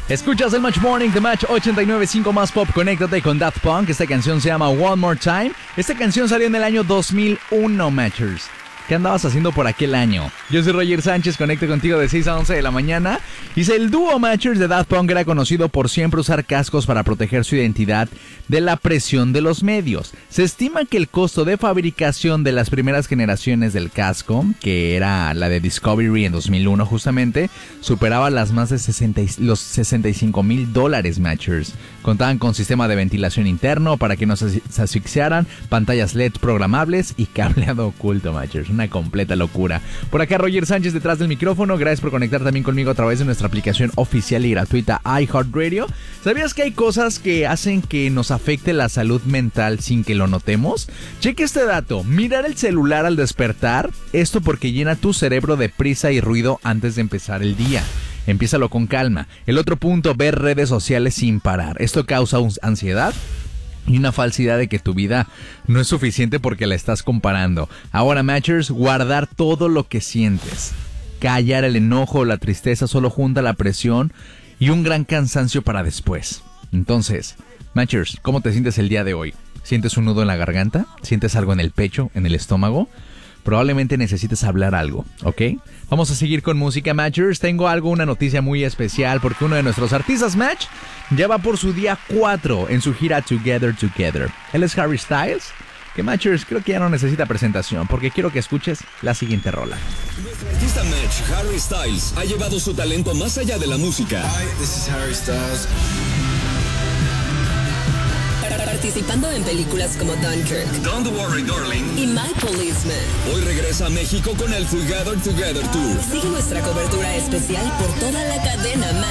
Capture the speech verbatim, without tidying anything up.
Escuchas el Match Morning de Match ochenta y nueve punto cinco más pop. Conéctate con Daft Punk. Esta canción se llama One More Time. Esta canción salió en el año dos mil uno, Matchers. ¿Qué andabas haciendo por aquel año? Yo soy Roger Sánchez, conecto contigo de seis a once de la mañana. Dice, el dúo Matchers de Daft Punk era conocido por siempre usar cascos para proteger su identidad de la presión de los medios. Se estima que el costo de fabricación de las primeras generaciones del casco, que era la de Discovery en dos mil uno justamente, superaba las más de sesenta, los sesenta y cinco mil dólares, Matchers. Contaban con sistema de ventilación interno para que no se asfixiaran, pantallas L E D programables y cableado oculto, Matchers. Una completa locura. Por acá Roger Sánchez detrás del micrófono. Gracias por conectar también conmigo a través de nuestra aplicación oficial y gratuita iHeartRadio. ¿Sabías que hay cosas que hacen que nos afecte la salud mental sin que lo notemos? Cheque este dato. Mirar el celular al despertar. Esto porque llena tu cerebro de prisa y ruido antes de empezar el día. Empiézalo con calma. El otro punto, ver redes sociales sin parar. Esto causa ansiedad y una falsidad de que tu vida no es suficiente porque la estás comparando. Ahora, Matchers, guardar todo lo que sientes. Callar el enojo o la tristeza solo junta la presión y un gran cansancio para después. Entonces, Matchers, ¿cómo te sientes el día de hoy? ¿Sientes un nudo en la garganta? ¿Sientes algo en el pecho, en el estómago? Probablemente necesites hablar algo, ¿ok? Vamos a seguir con música, Matchers. Tengo algo, una noticia muy especial porque uno de nuestros artistas, Match, ya va por su día cuatro en su gira Together Together. Él es Harry Styles, que, Matchers, creo que ya no necesita presentación porque quiero que escuches la siguiente rola. Nuestro artista Match, Harry Styles, ha llevado su talento más allá de la música. Hi, this is Harry Styles. Participando en películas como Dunkirk, Don't Worry Darling y My Policeman. Hoy regresa a México con el Together Together Tour. Sigue nuestra cobertura especial por toda la cadena